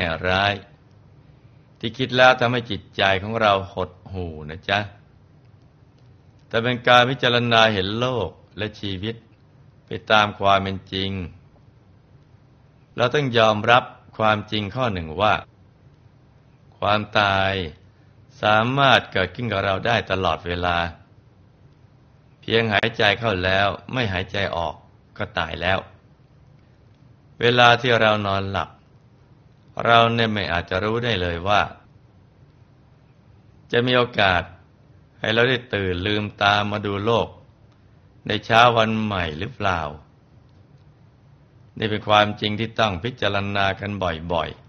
ร้ายที่คิดแล้วทำให้จิตใจของเราหดหู่นะจ๊ะแต่เป็นการพิจารณาเห็นโลกและชีวิตไปตามความเป็นจริงเราต้องยอมรับความจริงข้อหนึ่งว่าความตายสามารถเกิดขึ้นกับเราได้ตลอดเวลาเพียงหายใจเข้าแล้วไม่หายใจออกก็ตายแล้วเวลาที่เรานอนหลับเราเนี่ยไม่อาจจะรู้ได้เลยว่าจะมีโอกาสให้เราได้ตื่นลืมตามาดูโลกในเช้าวันใหม่หรือเปล่านี่เป็นความจริงที่ต้องพิจารณากันบ่อย